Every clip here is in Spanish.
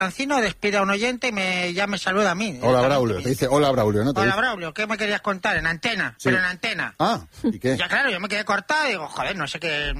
Francino despide a un oyente y ya me saluda a mí. Hola, Braulio. Te dice hola, Braulio, ¿no? Hola, Braulio. ¿Qué me querías contar? En antena. Sí. Pero en antena. Ah, ¿y qué? Ya, claro, yo me quedé cortado y digo, joder, no sé qué...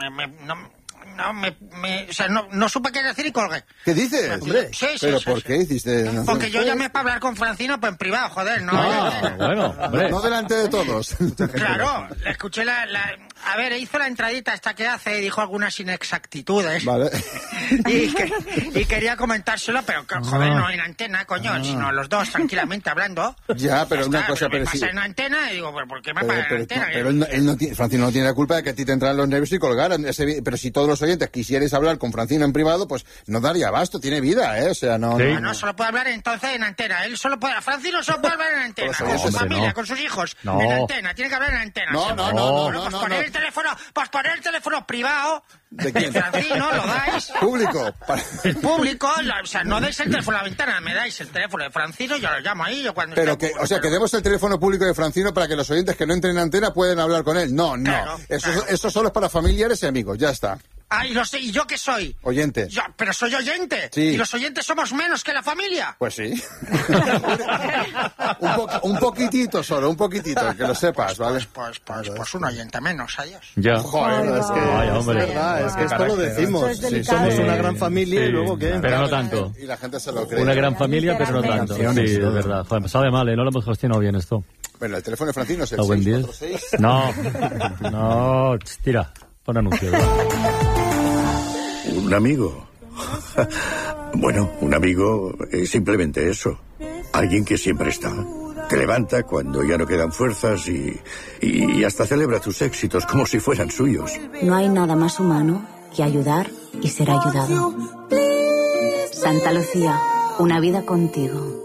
No supe qué decir y colgué. ¿Qué didices? Hombre, sí, ¿pero por qué hiciste? Porque yo llamé para hablar con Francino, pues en privado, joder, no. Bueno, hombre. No delante de todos. Claro, le escuché a ver, hizo la entradita esta que hace y dijo algunas inexactitudes. Vale. Y quería comentárselo, pero joder, no en antena, coño, sino los dos tranquilamente hablando. Ya, pero una cosa... Pero sí. En antena y digo, ¿por qué me pagan en antena? Pero Francino no tiene la culpa de que a ti te entraran los nervios y colgaran. Pero si todos los oyentes quisierais hablar con Francino en privado, pues no daría abasto, tiene vida, ¿eh? O sea, no... ¿Sí? No, solo puede hablar entonces en antena. Francino solo puede hablar en antena, con su familia, con sus hijos, en antena, tiene que hablar en antena. Pues poner el teléfono privado ¿de quién? Francino, lo dais. Público. El público, o sea, no dais el teléfono a la ventana, me dais el teléfono de Francino, yo lo llamo ahí, yo cuando... Pero que demos el teléfono público de Francino para que los oyentes que no entren en antena puedan hablar con él. No. Claro, eso solo es para familiares y amigos, ya está. Ay, lo sé, ¿y yo qué soy? Oyente. Pero soy oyente. Sí. ¿Y los oyentes somos menos que la familia? Pues sí. un poquitito solo, un poquitito, que lo sepas, ¿vale? Pues un oyente menos, adiós. Ya. Joder, es que... Vaya, hombre. Es verdad, es que esto lo decimos. Sí, somos una gran familia y luego ¿qué? Pero no tanto. Y la gente se lo cree. Una gran familia, pero no tanto. Sí, es verdad. Joder, sabe mal, no lo hemos gestionado bien esto. Bueno, el teléfono de Francino es el 646. No, tira, pon anuncio. ¿Un amigo? Bueno, un amigo es simplemente eso. Alguien que siempre está. Te levanta cuando ya no quedan fuerzas y hasta celebra tus éxitos como si fueran suyos. No hay nada más humano que ayudar y ser ayudado. Santa Lucía, una vida contigo.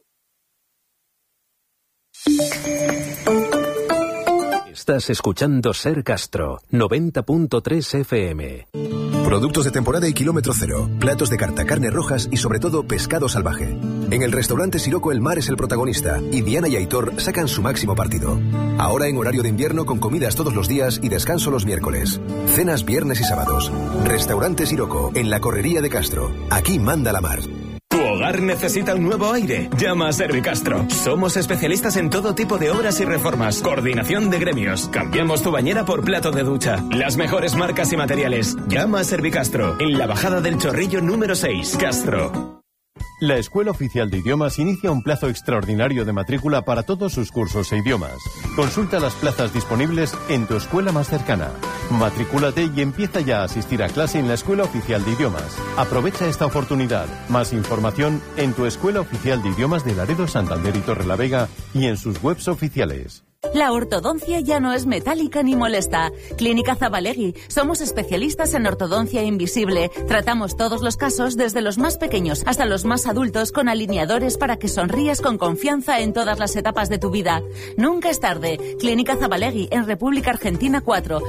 Estás escuchando Ser Castro, 90.3 FM. Productos de temporada y kilómetro cero, platos de carta, carnes rojas y sobre todo pescado salvaje. En el restaurante Siroco el mar es el protagonista y Diana y Aitor sacan su máximo partido. Ahora en horario de invierno con comidas todos los días y descanso los miércoles. Cenas viernes y sábados. Restaurante Siroco, en la Correría de Castro. Aquí manda la mar. ¿Tu hogar necesita un nuevo aire? Llama a Servicastro. Somos especialistas en todo tipo de obras y reformas. Coordinación de gremios. Cambiamos tu bañera por plato de ducha. Las mejores marcas y materiales. Llama a Servicastro. En la bajada del Chorrillo número 6. Castro. La Escuela Oficial de Idiomas inicia un plazo extraordinario de matrícula para todos sus cursos e idiomas. Consulta las plazas disponibles en tu escuela más cercana. Matricúlate y empieza ya a asistir a clase en la Escuela Oficial de Idiomas. Aprovecha esta oportunidad. Más información en tu Escuela Oficial de Idiomas de Laredo, Santander y Torrelavega y en sus webs oficiales. La ortodoncia ya no es metálica ni molesta. Clínica Zabalegui. Somos especialistas en ortodoncia invisible. Tratamos todos los casos, desde los más pequeños hasta los más adultos, con alineadores para que sonrías con confianza en todas las etapas de tu vida. Nunca es tarde. Clínica Zabalegui, en República Argentina 4.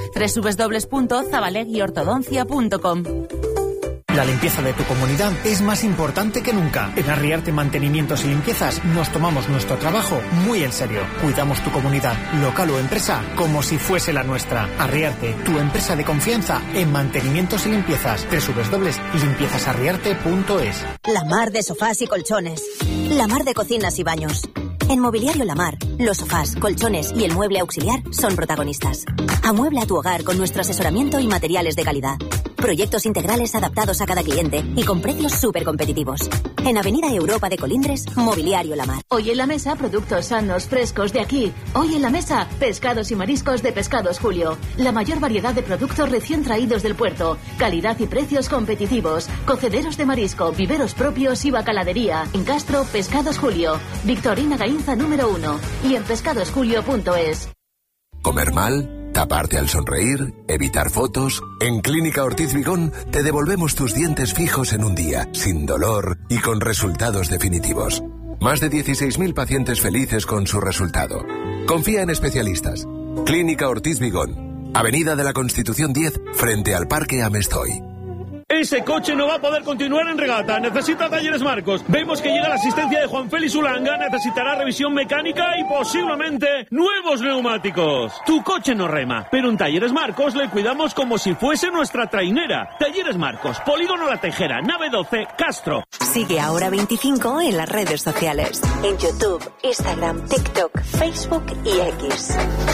www.zabaleguiortodoncia.com. La limpieza de tu comunidad es más importante que nunca. En Arriarte Mantenimientos y Limpiezas nos tomamos nuestro trabajo muy en serio. Cuidamos tu comunidad, local o empresa, como si fuese la nuestra. Arriarte, tu empresa de confianza en mantenimientos y limpiezas. www.limpiezasarriarte.es. La Mar de sofás y colchones. La Mar de cocinas y baños. En Mobiliario La Mar, los sofás, colchones y el mueble auxiliar son protagonistas. Amuebla tu hogar con nuestro asesoramiento y materiales de calidad. Proyectos integrales adaptados a cada cliente y con precios súper competitivos. En Avenida Europa de Colindres, Mobiliario La Mar. Hoy en la mesa, productos sanos, frescos de aquí. Hoy en la mesa, pescados y mariscos de Pescados Julio. La mayor variedad de productos recién traídos del puerto. Calidad y precios competitivos. Cocederos de marisco, viveros propios y bacaladería. En Castro, Pescados Julio. Victorina Gainza número 1. Y en pescadosjulio.es. ¿Comer mal? ¿Taparte al sonreír? ¿Evitar fotos? En Clínica Ortiz Vigón te devolvemos tus dientes fijos en un día, sin dolor y con resultados definitivos. Más de 16.000 pacientes felices con su resultado. Confía en especialistas. Clínica Ortiz Vigón, Avenida de la Constitución 10, frente al Parque Amestoy. ese coche no va a poder continuar en regata. Necesita Talleres Marcos. Vemos que llega la asistencia de Juan Félix Ulanga. Necesitará revisión mecánica y posiblemente nuevos neumáticos. Tu coche no rema, pero en Talleres Marcos le cuidamos como si fuese nuestra trainera. Talleres Marcos, Polígono La Tejera, nave 12, Castro. Sigue a Hora 25 en las redes sociales. En YouTube, Instagram, TikTok, Facebook y X.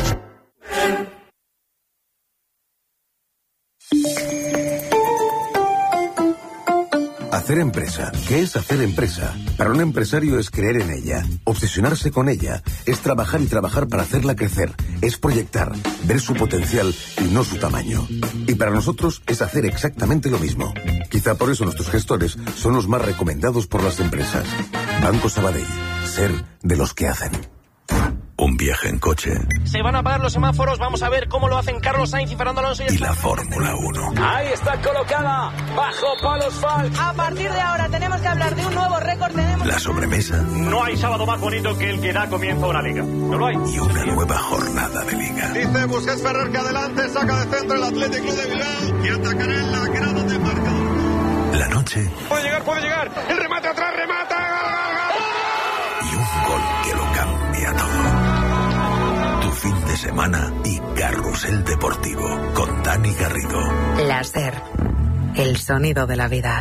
Hacer empresa. ¿Qué es hacer empresa? Para un empresario es creer en ella, obsesionarse con ella, es trabajar y trabajar para hacerla crecer, es proyectar, ver su potencial y no su tamaño. Y para nosotros es hacer exactamente lo mismo. Quizá por eso nuestros gestores son los más recomendados por las empresas. Banco Sabadell. Ser de los que hacen. Un viaje en coche. Se van a apagar los semáforos, vamos a ver cómo lo hacen Carlos Sainz y Fernando Alonso. Y la Fórmula 1. Ahí está colocada, bajo palos Falk. A partir de ahora tenemos que hablar de un nuevo récord. La sobremesa. No hay sábado más bonito que el que da comienzo a una liga. No lo hay. Y una nueva jornada de liga. Dice Busquets Ferrer que adelante, saca de centro el Athletic Club de Bilbao y atacará en la grada de marcador. La noche. Puede llegar. El remate atrás, remata. Y un gol que lo cambia todo. Tu fin de semana y Carrusel Deportivo con Dani Garrido. Láser, el sonido de la vida.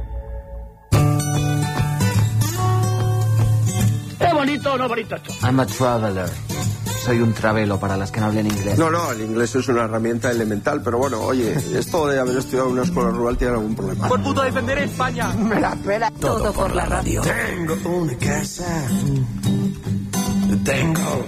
¿Es bonito o no bonito esto? I'm a traveler. Soy un travelo para las que no hablen inglés. No, el inglés es una herramienta elemental, pero bueno, oye, esto de haber estudiado en una escuela rural tiene algún problema. Por puto defender España. Me la pela. Todo por la radio. Tengo una casa. Tengo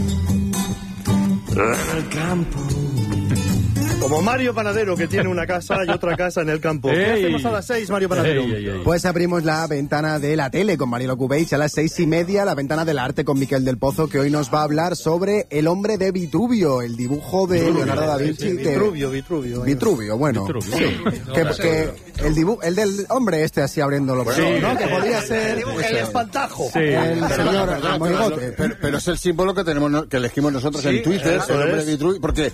en el campo. Como Mario Panadero, que tiene una casa y otra casa en el campo. ¿Qué hacemos a las 6, Mario Panadero? Pues abrimos la ventana de la tele con Marielo Cubeix a las 6:30, la ventana del arte con Miquel del Pozo, que hoy nos va a hablar sobre El hombre de Vitruvio, el dibujo de Leonardo da Vinci. Vitruvio, bueno. Sí. El del hombre este así abriendo los ojos, ¿no? Que podría ser el espantajo. Sí. El señor Monigote. Pero es el símbolo que tenemos, que elegimos nosotros en Twitter, el hombre de Vitruvio, porque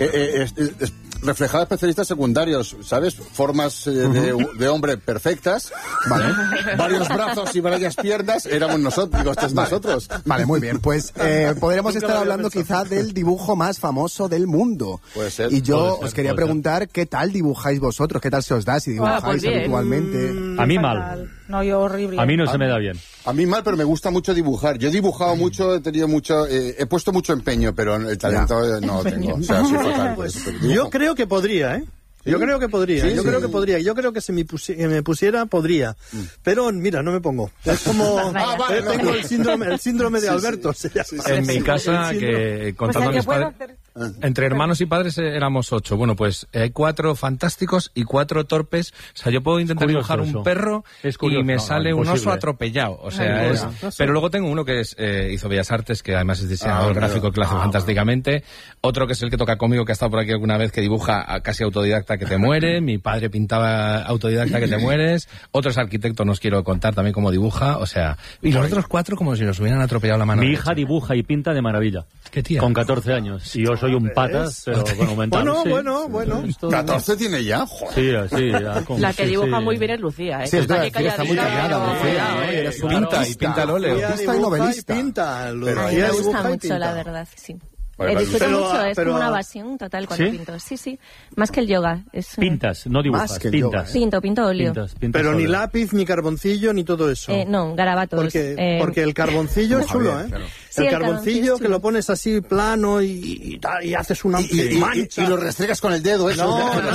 reflejaba especialistas secundarios, ¿sabes? Formas de hombre perfectas, ¿vale? Varios brazos y varias piernas, éramos nosotros. Vale, muy bien. Pues podríamos estar hablando quizá del dibujo más famoso del mundo. Puede ser. Y yo os quería preguntar, ¿qué tal dibujáis vosotros? ¿Qué tal se os da si dibujáis habitualmente? A mí mal. No, yo horrible. A mí no se me da bien. A mí mal, pero me gusta mucho dibujar. Yo he dibujado mucho, he tenido mucho, he puesto mucho empeño, pero el talento no tengo. O sea, soy fatal. Pues, yo creo que podría, ¿eh? Yo creo que podría, Sí, yo creo que podría. Yo creo que si me pusiera, podría. Pero mira, no me pongo. Es como... tengo el síndrome de Alberto. En mi casa, que contando mis padres... Entre hermanos y padres éramos 8. Bueno, pues hay 4 fantásticos y 4 torpes. O sea, yo puedo intentar dibujar un perro y me sale un oso atropellado. O sea, Pero luego tengo uno que hizo Bellas Artes, que además es diseñador gráfico, que lo hace fantásticamente. Otro que es el que toca conmigo, que ha estado por aquí alguna vez, que dibuja casi autodidacta que te muere. Mi padre pintaba autodidacta que te mueres. Otro es arquitecto, no os quiero contar también cómo dibuja. O sea, y los otros 4 como si nos hubieran atropellado la mano. Mi hija dibuja y pinta de maravilla. ¿Qué tía? Con 14 años. Y yo soy un patas, pero bueno, mental. Bueno. 14 tiene ya, joder. Sí, ya. La que dibuja muy bien es Lucía, ¿eh? Sí, está muy callada, Lucía. Pinta al óleo. Artista y novelista. Pinta. Me gusta mucho, la verdad, sí. Disfruto mucho, es como una evasión total cuando pinto. Sí, más que el yoga. Pintas, no dibujas, pintas. Pinto óleo. Pero ni lápiz, ni carboncillo, ni todo eso. No, garabatos. Porque el carboncillo es chulo, ¿eh? Sí, el carboncillo que lo pones así plano y haces una mancha. Y lo restregas con el dedo, eso.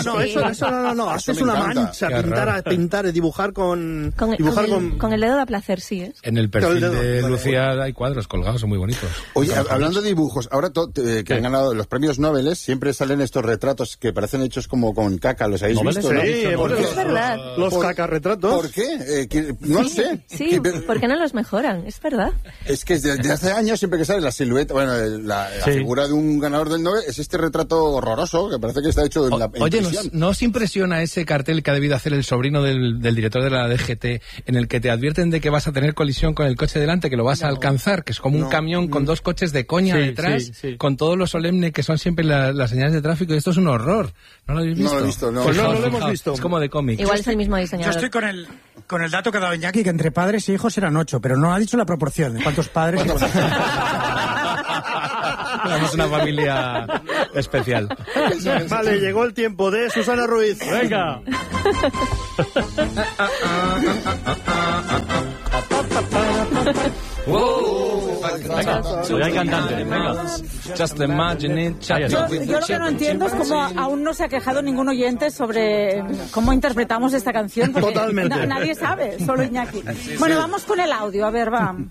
No. Haces una mancha, pintar, dibujar con... Con el dedo da placer, sí, ¿eh? En el perfil de Lucía hay cuadros colgados, son muy bonitos. Oye, hablando de dibujos, ahora que han ganado los premios Nobel, siempre salen estos retratos que parecen hechos como con caca, ¿los habéis visto? Sí, es verdad. Los cacarretratos. ¿Por qué? No sé. Sí, ¿por qué no los mejoran? Es verdad. Es que desde hace años años siempre que sale la silueta, bueno, la figura de un ganador del Nobel es este retrato horroroso que parece que está hecho en la Oye, ¿no os impresiona ese cartel que ha debido hacer el sobrino del director de la DGT en el que te advierten de que vas a tener colisión con el coche delante, que lo vas a alcanzar, que es como un camión con dos coches de coña detrás, con todo lo solemne que son siempre las señales de tráfico? Y esto es un horror. ¿No lo habéis visto? No lo he visto, no. Pues no lo hemos visto. Es como de cómic. Igual es el mismo diseñador. Yo estoy con el dato que ha dado Iñaki, que entre padres e hijos eran 8, pero no ha dicho la proporción. ¿Cuántos padres? Somos una familia especial. Vale, llegó el tiempo de Susana Ruiz. Venga. Venga, soy el cantante. Venga. Just imagine it. Yo lo que no entiendo es cómo aún no se ha quejado ningún oyente sobre cómo interpretamos esta canción. Totalmente. Nadie sabe, solo Iñaki. Bueno, vamos con el audio, a ver, va.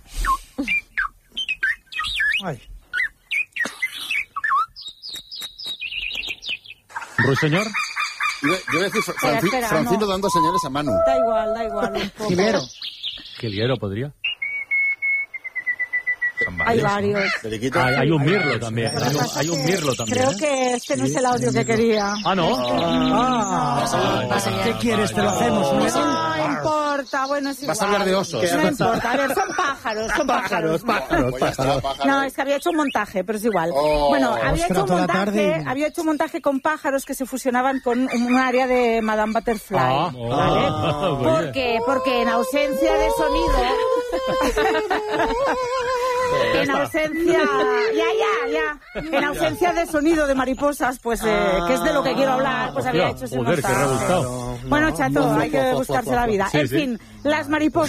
Ay. ¿Ruiseñor? Yo voy a decir Francino dando señales a Manu. Da igual. Un poco. Quilguero podría. Hay varios. Hay un mirlo también. Hay un mirlo también. Creo que este no es el audio que quería. Ah, ¿no? ¿Qué quieres? Te lo hacemos. No importa, bueno, es igual. Vas a hablar de osos. No importa, a ver, son pájaros. No, es que había hecho un montaje, pero es igual. Bueno, había hecho un montaje con pájaros que se fusionaban con un área de Madame Butterfly. ¿Vale? ¿Por qué? Porque en ausencia de sonido... En ausencia, en ausencia de sonido de mariposas, pues que es de lo que quiero hablar, pues había hecho ese montaje. Qué rebuscado. Bueno, chato, hay que buscarse la vida. En fin, las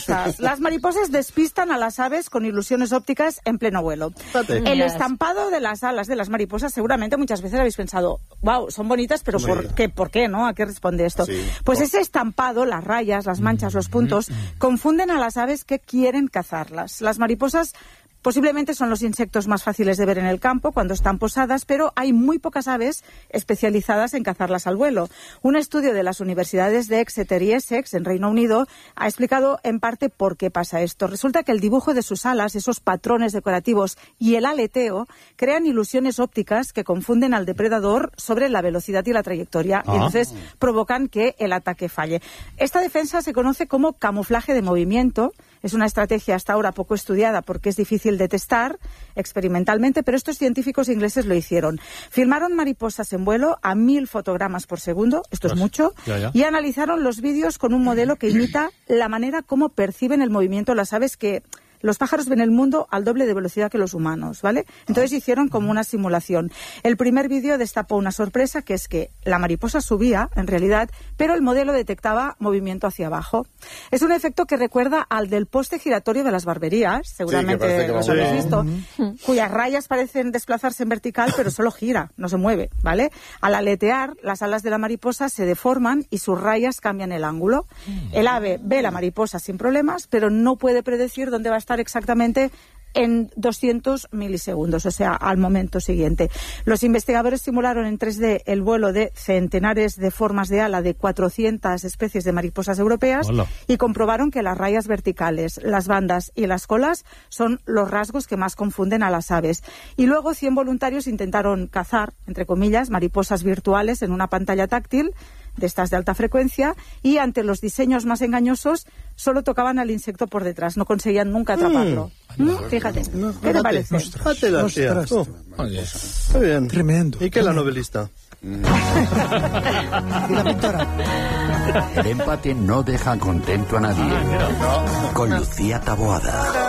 mariposas despistan a las aves con ilusiones ópticas en pleno vuelo. El estampado de las alas de las mariposas, seguramente muchas veces habéis pensado, wow, son bonitas, pero ¿por qué, no? ¿A qué responde esto? Pues ese estampado, las rayas, las manchas, los puntos, confunden a las aves que quieren cazarlas. Las mariposas posiblemente son los insectos más fáciles de ver en el campo cuando están posadas, pero hay muy pocas aves especializadas en cazarlas al vuelo. Un estudio de las universidades de Exeter y Essex, en Reino Unido, ha explicado en parte por qué pasa esto. Resulta que el dibujo de sus alas, esos patrones decorativos y el aleteo crean ilusiones ópticas que confunden al depredador sobre la velocidad y la trayectoria y entonces provocan que el ataque falle. Esta defensa se conoce como camuflaje de movimiento. Es una estrategia hasta ahora poco estudiada porque es difícil de testar experimentalmente, pero estos científicos ingleses lo hicieron. Filmaron mariposas en vuelo a 1000 fotogramas por segundo, esto es mucho, y analizaron los vídeos con un modelo que imita la manera como perciben el movimiento las aves que... Los pájaros ven el mundo al doble de velocidad que los humanos, ¿vale? Entonces hicieron como una simulación. El primer vídeo destapó una sorpresa, que es que la mariposa subía, en realidad, pero el modelo detectaba movimiento hacia abajo. Es un efecto que recuerda al del poste giratorio de las barberías, seguramente lo habéis visto, cuyas rayas parecen desplazarse en vertical, pero solo gira, no se mueve, ¿vale? Al aletear, las alas de la mariposa se deforman y sus rayas cambian el ángulo. El ave ve la mariposa sin problemas, pero no puede predecir dónde va a estar exactamente en 200 milisegundos, o sea, al momento siguiente. Los investigadores simularon en 3D el vuelo de centenares de formas de ala de 400 especies de mariposas europeas y comprobaron que las rayas verticales, las bandas y las colas son los rasgos que más confunden a las aves. Y luego 100 voluntarios intentaron cazar, entre comillas, mariposas virtuales en una pantalla táctil de estas de alta frecuencia, y ante los diseños más engañosos solo tocaban al insecto por detrás, no conseguían nunca atraparlo. Fíjate, ¿qué te parece? Muy bien. Tremendo. ¿Y qué la novelista? El empate no deja contento a nadie. Con Lucía Taboada.